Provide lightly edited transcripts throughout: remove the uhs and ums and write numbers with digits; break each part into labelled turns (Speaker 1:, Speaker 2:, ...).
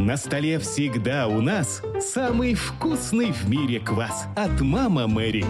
Speaker 1: На столе всегда у нас самый вкусный в мире квас от «Мама Мэри».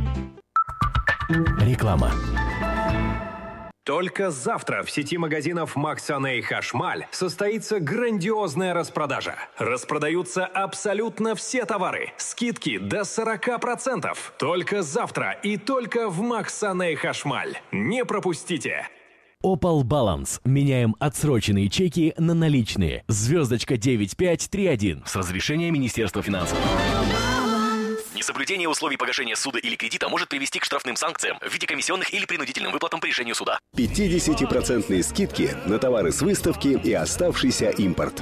Speaker 2: Реклама.
Speaker 3: Только завтра в сети магазинов «Максанэй Хашмаль» состоится грандиозная распродажа. Распродаются абсолютно все товары. Скидки до 40%. Только завтра и только в «Максанэй Хашмаль». Не пропустите!
Speaker 2: Opal Balance. Меняем отсроченные чеки на наличные. Звездочка 9531. С разрешения Министерства финансов.
Speaker 4: Несоблюдение условий погашения суда или кредита может привести к штрафным санкциям в виде комиссионных или принудительным выплатам по решению суда.
Speaker 5: 50% скидки на товары с выставки и оставшийся импорт.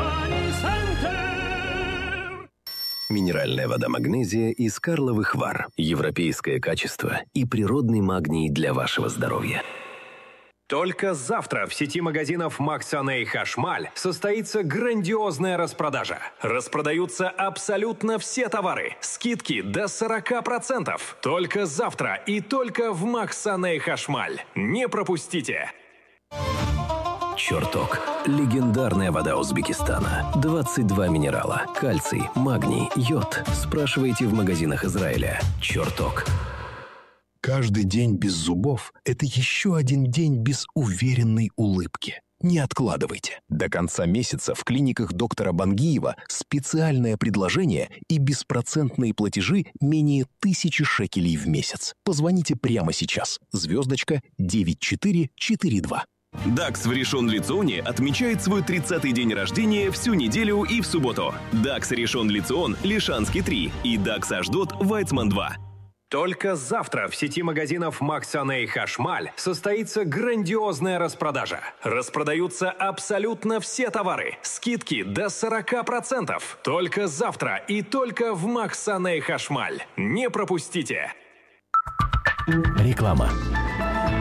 Speaker 5: Минеральная вода «Магнезия» из Карловых Вар. Европейское качество и природный магний для вашего здоровья.
Speaker 3: Только завтра в сети магазинов «Максанэй Хашмаль» состоится грандиозная распродажа. Распродаются абсолютно все товары. Скидки до 40%. Только завтра и только в «Максанэй Хашмаль». Не пропустите!
Speaker 5: Черток. Легендарная вода Узбекистана. 22 минерала. Кальций, магний, йод. Спрашивайте в магазинах Израиля. Черток.
Speaker 6: Каждый день без зубов – это еще один день без уверенной улыбки. Не откладывайте. До конца месяца в клиниках доктора Бангиева специальное предложение и беспроцентные платежи менее 1000 шекелей в месяц. Позвоните прямо сейчас. Звездочка 9442.
Speaker 7: Дакс в Ришон-Ле-Ционе отмечает свой 30-й день рождения всю неделю и в субботу. Дакс Ришон-Ле-Цион, Лишанский 3 и Дакс Ашдот, Вайцман 2.
Speaker 3: Только завтра в сети магазинов «Максанэй Хашмаль» состоится грандиозная распродажа. Распродаются абсолютно все товары. Скидки до 40%. Только завтра и только в «Максанэй Хашмаль». Не пропустите!
Speaker 2: Реклама.